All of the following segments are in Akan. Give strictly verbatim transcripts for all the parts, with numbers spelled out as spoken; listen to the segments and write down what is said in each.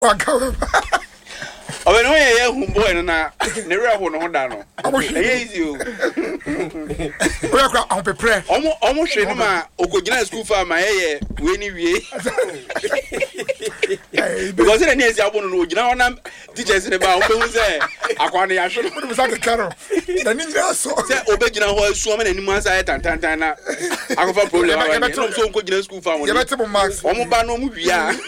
Oh, no, yeah, who boy, and I never hold on down. Easy. I'll be prayer. Almost shame my Okogina school for my hair, winning we. Because it is our own, you know, teachers in about who's there. I can't, I should put beside the carol. The ninja so Obegina was swimming in one side and Tantana. I have a problem. I have so good school for you. Better marks. Omobano movie.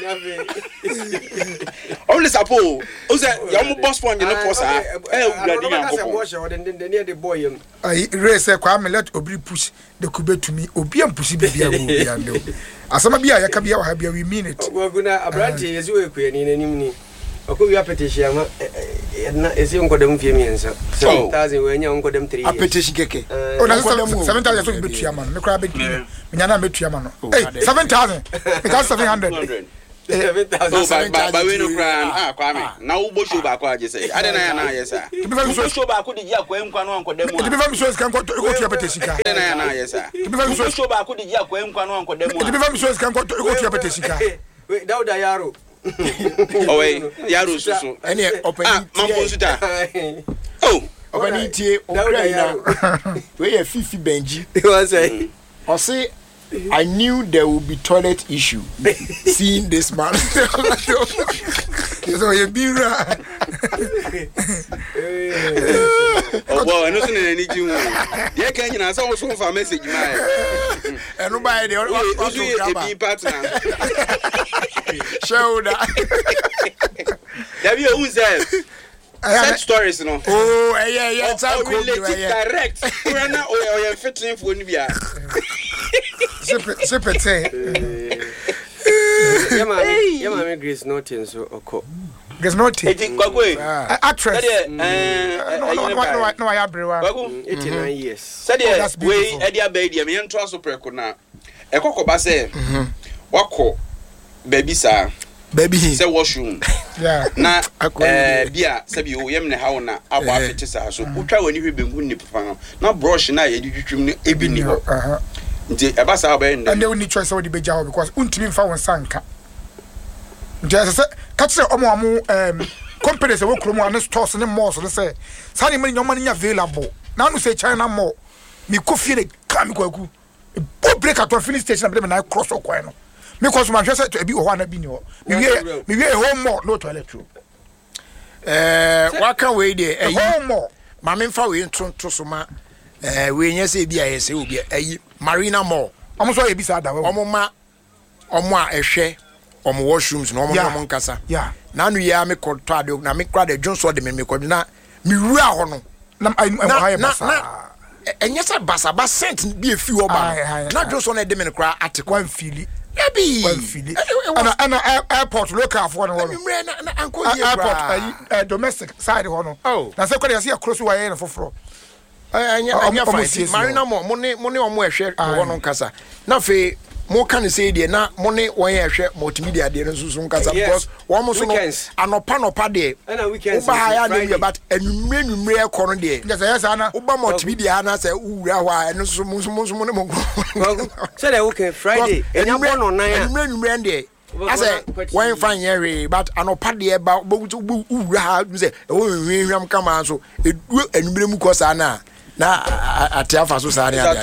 Only suppose. Young boss one, you know, for I was near the boy. I raise a crime and let Obi push the cube to me. Obi and pussy be a as some be I can be our happy, we mean it. We're going to a branch as you were in any. I could be a petition. It's young for them females. So, thousand when young for them three. A petition cake. Oh, that's seven thousand bit chairman. The crab, Miana bit chairman. Seven thousand. Because seven hundred. Seven thousand. But we no cry. Ah, Kwame. Now, what show back? I just say. I don't know. Yes, sir. The show back. Could you go and go on? The different shows can go to your petition. Yes, sir. The different show back. Could you go and go on? The different shows can go to your petition. Wait, now, Yaro. Oh, wait, Yaro. So, any open. Oh, open it. Now, we are Fifi Benji. He was saying, I say. I knew there would be toilet issue seeing this man. So you be right. Oh, well, I know any you. Yeah, can you answer also for a message? And nobody also be partner. Show that. Have you who's there? Sad stories, no. Oh, yeah, yeah, it's all related direct. We're not or fitting for Nibia. Zip it, say. Yamma, Grace Norton, so okay. There's no tea. Actress. No, I have eighty-nine years. Said, way, Edia baby, I mean, trust of Precona. A cocoa basse. Wako, baby, sir. Baby, say washroom. Yeah. Na eh bia say bi o yem ne hawo na abo afete sa so utwa wani hwebe ngu ni papa na brush na ye ditwitwim ne ebi ni ho. Aha. Nti e ba sa ba ende. And they need choice what the beja ho because untimi fa won sanka. Nti say catch say omo omo um companies we kromo an stores ne malls le say sa ni mani nyoma ni available. Na no say China mall. Mi kofi ne ka mi kwaku. E bo break at finish station be na cross okwan no. Because my just to be one be no. Me we we home more no toilet room. Eh, what can we dey? Home more. Ma me fa we to so ma eh we nya say bia ye say obi eh Marina Mall. Omo so ye bi sa da we. Omo ma omo a ehwe omo washrooms no omo omo nkasa. Yeah. Na no ya me kɔtɔ ade na me kra de Johnson de me me kɔ na me wura ho no. Na I basa. Enye say basa ba cent bi efi wo ba. Na Johnson de me kra ate kwa mfili. Maybe well feeling and and airport local for one airport domestic side one oh na say kwade say cross wire na foforo anya anya fine Marina mo money money omo ehwe wono nkasa na fe mo kan say de na money won ehwe multimedia de nsusu nkasa because one mo so no anopa nopa de na weekends uba haya de but enumre numre e kono de yes yes ana uba multimedia na say uwura ho enso mo so mo ne mo say the okay Friday enya bono nan enumre numre de I say when fine here but anopa de ba uwura ha say e wo hwehwam kama so enumre mu kosa na na atiafa so sa ne